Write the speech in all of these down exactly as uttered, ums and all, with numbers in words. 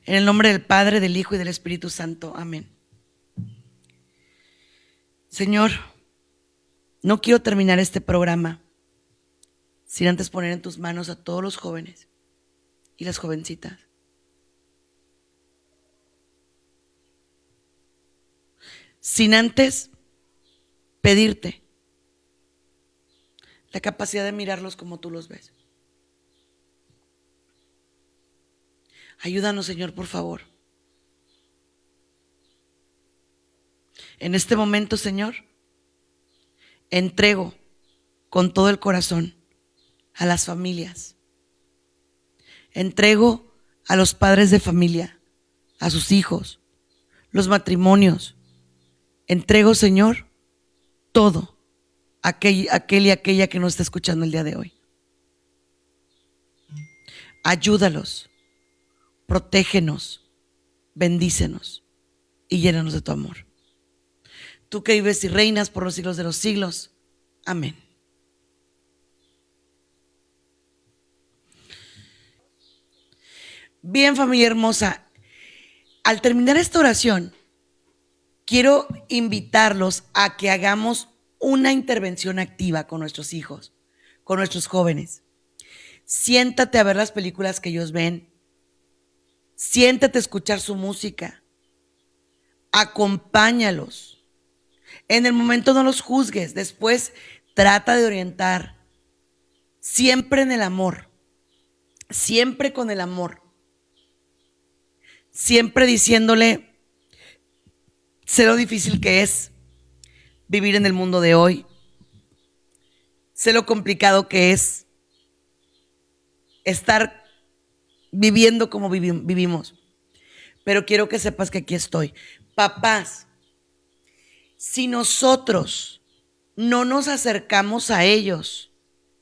En el nombre del Padre, del Hijo y del Espíritu Santo. Amén. Señor, no quiero terminar este programa sin antes poner en tus manos a todos los jóvenes y las jovencitas. Sin antes pedirte la capacidad de mirarlos como tú los ves. Ayúdanos, Señor, por favor. En este momento, Señor, entrego con todo el corazón a las familias. Entrego a los padres de familia, a sus hijos, los matrimonios. Entrego, Señor, todo aquel, aquel y aquella que nos está escuchando el día de hoy. Ayúdalos, protégenos, bendícenos y llénanos de tu amor. Tú que vives y reinas por los siglos de los siglos. Amén. Bien, familia hermosa, al terminar esta oración, quiero invitarlos a que hagamos una intervención activa con nuestros hijos, con nuestros jóvenes. Siéntate a ver las películas que ellos ven. Siéntate a escuchar su música. Acompáñalos. En el momento no los juzgues. Después trata de orientar. Siempre en el amor. Siempre con el amor. Siempre diciéndole, sé lo difícil que es vivir en el mundo de hoy. Sé lo complicado que es estar viviendo como vivi- vivimos. Pero quiero que sepas que aquí estoy. Papás, si nosotros no nos acercamos a ellos,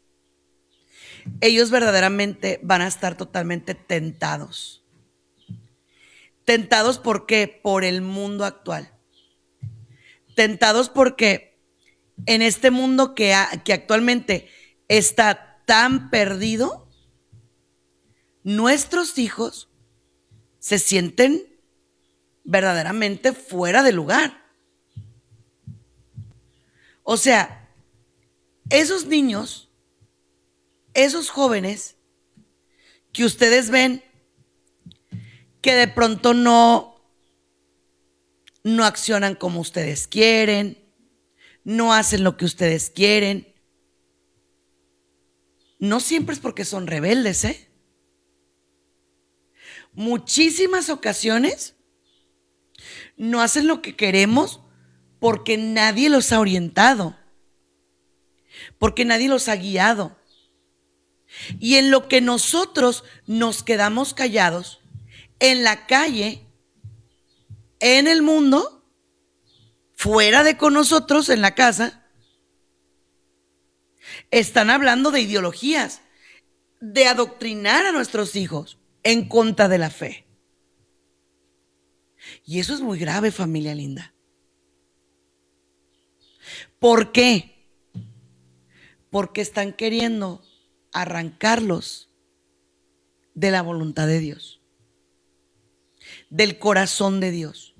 ellos verdaderamente van a estar totalmente tentados. Tentados, ¿por qué? Por el mundo actual. Tentados porque en este mundo que, ha, que actualmente está tan perdido, nuestros hijos se sienten verdaderamente fuera de lugar. O sea, esos niños, esos jóvenes que ustedes ven que de pronto no, no accionan como ustedes quieren, no hacen lo que ustedes quieren, no siempre es porque son rebeldes, ¿eh? Muchísimas ocasiones no hacen lo que queremos porque nadie los ha orientado, porque nadie los ha guiado. Y en lo que nosotros nos quedamos callados, en la calle, en el mundo, fuera de con nosotros, en la casa, están hablando de ideologías, de adoctrinar a nuestros hijos en contra de la fe. Y eso es muy grave, familia linda. ¿Por qué? Porque están queriendo arrancarlos de la voluntad de Dios, del corazón de Dios.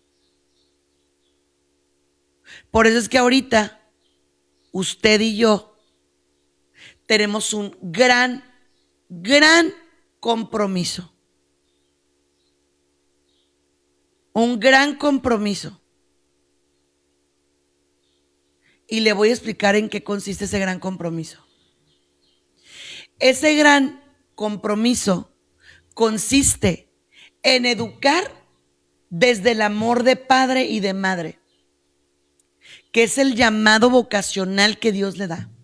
Por eso es que ahorita usted y yo tenemos un gran, gran compromiso. Un gran compromiso. Y le voy a explicar en qué consiste ese gran compromiso. Ese gran compromiso consiste en educar desde el amor de padre y de madre, que es el llamado vocacional que Dios le da.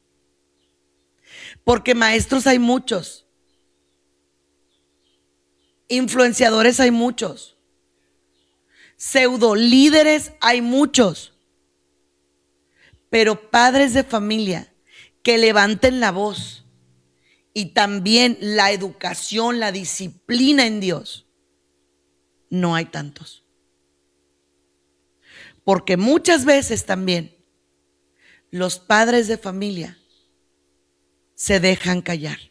Porque maestros hay muchos, influenciadores hay muchos, pseudo líderes hay muchos, pero padres de familia que levanten la voz y también la educación, la disciplina en Dios, no hay tantos. Porque muchas veces también los padres de familia se dejan callar.